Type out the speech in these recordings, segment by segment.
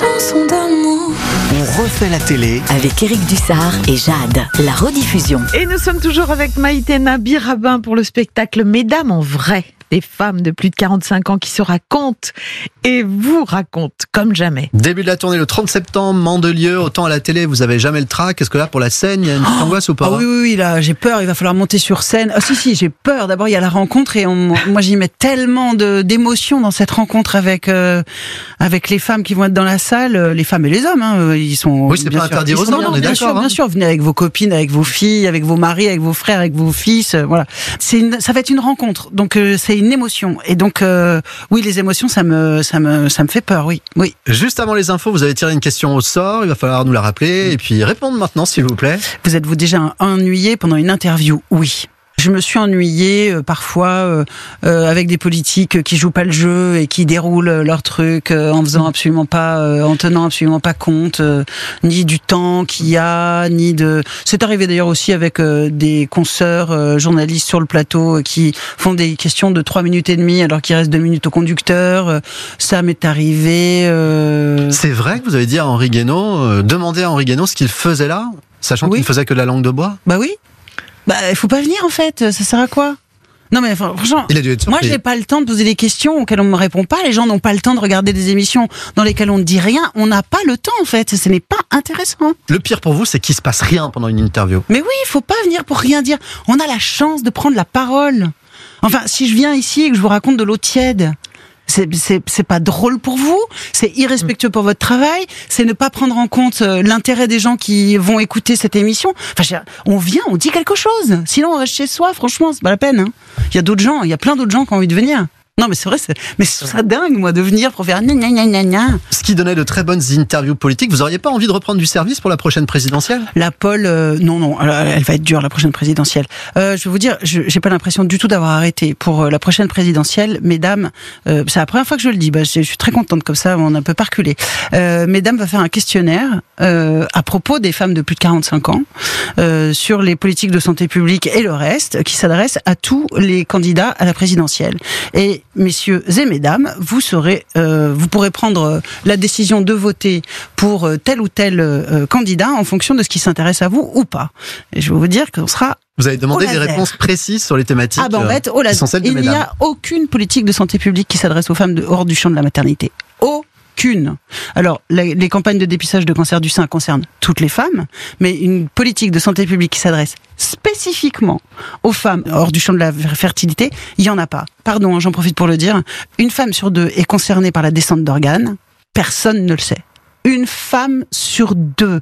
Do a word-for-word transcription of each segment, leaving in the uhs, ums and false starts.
chanson d'amour. On refait la télé avec Éric Dussard et Jade, la rediffusion. Et nous sommes toujours avec Maïtena Birabin pour le spectacle Mesdames en vrai. Des femmes de plus de quarante-cinq ans qui se racontent et vous racontent comme jamais. Début de la tournée le trente septembre, Mandelieu. Autant à la télé, vous avez jamais le trac. Est-ce que là, pour la scène, il y a une petite oh, angoisse ou pas? ah oui, oui, oui, là, j'ai peur. Il va falloir monter sur scène. Ah si, si, j'ai peur. D'abord, il y a la rencontre et on, moi, j'y mets tellement de, d'émotions dans cette rencontre avec euh, avec les femmes qui vont être dans la salle, les femmes et les hommes. Hein, ils sont. Oui, c'est pas interdit aux hommes. On est bien d'accord. Sûr, hein. Bien sûr, venez avec vos copines, avec vos filles, avec vos maris, avec vos frères, avec vos fils. Euh, voilà. C'est une, ça va être une rencontre. Donc euh, c'est une émotion. Et donc euh, oui, les émotions, ça me ça me ça me fait peur. Oui, oui. Juste avant les infos, vous avez tiré une question au sort. Il va falloir nous la rappeler et puis répondre maintenant, s'il vous plaît. Vous êtes-vous déjà ennuyé pendant une interview? Oui. Je me suis ennuyée euh, parfois euh, euh, avec des politiques qui jouent pas le jeu et qui déroulent leur truc euh, en faisant absolument pas, euh, en tenant absolument pas compte euh, ni du temps qu'il y a, ni de. C'est arrivé d'ailleurs aussi avec euh, des consoeurs euh, journalistes sur le plateau euh, qui font des questions de trois minutes et demie alors qu'il reste deux minutes au conducteur. Euh, ça m'est arrivé. Euh... C'est vrai que vous avez dit à Henri Guénaud, euh, demandez à Henri Guénaud ce qu'il faisait là, sachant oui. qu'il faisait que de la langue de bois. Bah oui. Bah, il faut pas venir en fait, ça sert à quoi? Non mais franchement, il a dû être moi j'ai pas le temps de poser des questions auxquelles on me répond pas, les gens n'ont pas le temps de regarder des émissions dans lesquelles on ne dit rien, on n'a pas le temps en fait, ce n'est pas intéressant. Le pire pour vous, c'est qu'il se passe rien pendant une interview. Mais oui, il faut pas venir pour rien dire, on a la chance de prendre la parole. Enfin, si je viens ici et que je vous raconte de l'eau tiède, C'est, c'est, c'est pas drôle pour vous, c'est irrespectueux pour votre travail, c'est ne pas prendre en compte l'intérêt des gens qui vont écouter cette émission. Enfin, on vient, on dit quelque chose. Sinon, on reste chez soi, franchement, c'est pas la peine. Hein. Il y a d'autres gens, il y a plein d'autres gens qui ont envie de venir. Non, mais c'est vrai, c'est, mais c'est ça dingue, moi, de venir pour faire gna gna gna gna gna. Ce qui donnait de très bonnes interviews politiques. Vous auriez pas envie de reprendre du service pour la prochaine présidentielle? La Paul, euh, non, non, elle, elle va être dure, la prochaine présidentielle. Euh, je vais vous dire, je, j'ai pas l'impression du tout d'avoir arrêté pour euh, la prochaine présidentielle. Mesdames, euh, c'est la première fois que je le dis, bah, je, je suis très contente comme ça, on ne peut pas reculer. Euh, Mesdames va faire un questionnaire euh, à propos des femmes de plus de quarante-cinq ans euh, sur les politiques de santé publique et le reste, qui s'adresse à tous les candidats à la présidentielle. Et messieurs et mesdames, vous serez, euh, vous pourrez prendre la décision de voter pour tel ou tel euh, candidat en fonction de ce qui s'intéresse à vous ou pas. Et je vais vous dire qu'on sera. Vous avez demandé des réponses précises sur les thématiques. Ah ben en fait, oh là, il n'y a aucune politique de santé publique qui s'adresse aux femmes de, hors du champ de la maternité. Aucune. Qu'une. Alors, les, les campagnes de dépistage de cancer du sein concernent toutes les femmes, mais une politique de santé publique qui s'adresse spécifiquement aux femmes hors du champ de la fertilité, il y en a pas. Pardon, j'en profite pour le dire. Une femme sur deux est concernée par la descente d'organes. Personne ne le sait. Une femme sur deux.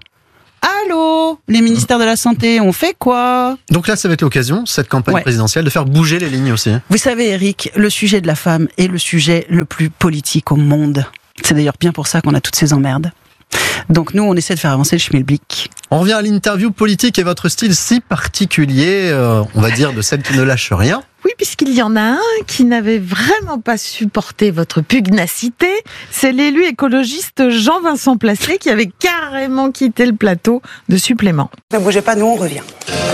Allô, les ministères de la Santé, on fait quoi? Donc là, ça va être l'occasion, cette campagne ouais. présidentielle, de faire bouger les lignes aussi. Vous savez, Eric, le sujet de la femme est le sujet le plus politique au monde. C'est d'ailleurs bien pour ça qu'on a toutes ces emmerdes. Donc nous, on essaie de faire avancer le schmilblick. On revient à l'interview politique et votre style si particulier, euh, on va dire de celle qui ne lâche rien. Oui, puisqu'il y en a un qui n'avait vraiment pas supporté votre pugnacité. C'est l'élu écologiste Jean-Vincent Placé qui avait carrément quitté le plateau de Supplément. Ne bougez pas, nous on revient.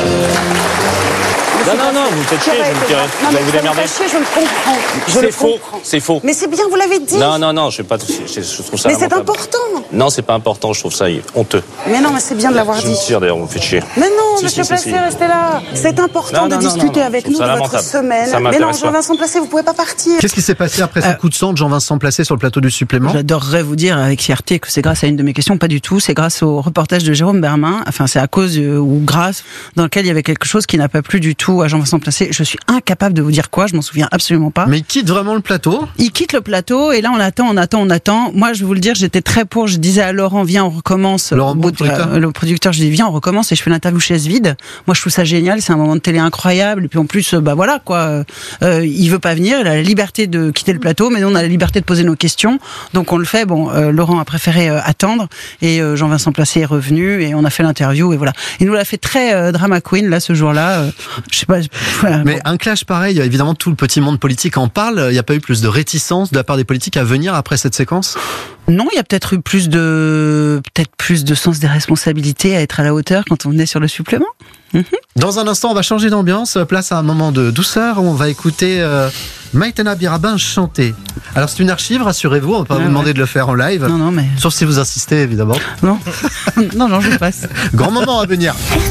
Non, non, non, vous me faites chier, je me dirais. Non, vous mais vous ça démerder. me fait chier, je le comprends. Je C'est le faux, comprends. c'est faux. Mais c'est bien, vous l'avez dit. Non, non, non, je sais pas, je, je trouve ça mais c'est lamentable. important. Non, c'est pas important, je trouve ça honteux. Mais non, mais c'est bien de l'avoir je dit. Je me tire d'ailleurs, vous me faites chier. Mais non, si, monsieur si, Placé, si, si. restez là. C'est important non, de non, discuter non, non, avec non, nous de votre lamentable. semaine. Ça mais non, pas. Jean-Vincent Placé, vous pouvez pas partir. Qu'est-ce qui s'est passé après ce euh, coup de sang de Jean-Vincent Placé sur le plateau du Supplément? J'adorerais vous dire avec fierté que c'est grâce à une de mes questions, pas du tout. C'est grâce au reportage de Jérôme Bermin. Enfin, c'est à cause euh, ou grâce dans lequel il y avait quelque chose qui n'a pas plu du tout à Jean-Vincent Placé. Je suis incapable de vous dire quoi, je m'en souviens absolument pas. Mais il quitte vraiment le plateau? Il quitte le plateau et là on attend, on attend, on attend. Moi je vais vous le dire, j'étais très pour, je disais à Laurent, viens on recommence. Laurent, bon, producteur. Euh, le producteur, je dis viens on recommence et je fais l'interview chaise vide. Moi je trouve ça génial, c'est un moment de télé incroyable et puis en plus, bah voilà quoi, euh, il veut pas venir, il a la liberté de quitter le plateau, mais nous on a la liberté de poser nos questions, donc on le fait. Bon, euh, Laurent a préféré euh, attendre et euh, Jean-Vincent Placé est revenu et on a fait l'interview et voilà. Il nous l'a fait très euh, drama queen là ce jour-là. Euh, je sais pas. Voilà, mais bon. Un clash pareil, évidemment tout le petit monde politique en parle. Il n'y a pas eu plus de réticence de la part des politiques à venir après cette séquence? Non, il y a peut-être eu plus de, peut-être plus de sens des responsabilités à être à la hauteur quand on venait sur le supplément. Mmh. Dans un instant, on va changer d'ambiance. Place à un moment de douceur. On va écouter euh, Maïtena Birabin chanter. Alors, c'est une archive, rassurez-vous. On va pas Ah, vous demander ouais. de le faire en live. Non, non, mais Sauf si vous insistez, évidemment. non, non, non, je passe. Grand moment à venir.